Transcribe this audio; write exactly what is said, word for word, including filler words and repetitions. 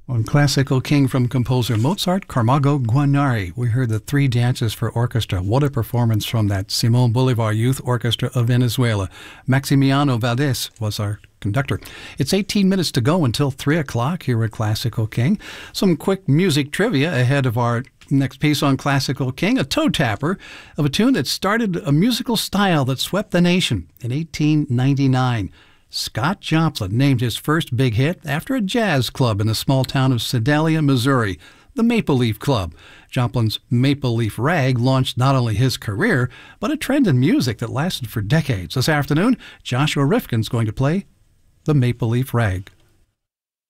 On Classical King from composer Mozart, Camargo Guarneri, we heard the Three Dances for Orchestra. What a performance from that Simon Bolivar Youth Orchestra of Venezuela. Maximiano Valdés was our conductor. It's eighteen minutes to go until three o'clock here at Classical King. Some quick music trivia ahead of our next piece on Classical King, a toe tapper of a tune that started a musical style that swept the nation in eighteen ninety-nine. Scott Joplin named his first big hit after a jazz club in the small town of Sedalia, Missouri, the Maple Leaf Club. Joplin's Maple Leaf Rag launched not only his career, but a trend in music that lasted for decades. This afternoon, Joshua Rifkin's going to play the Maple Leaf Rag.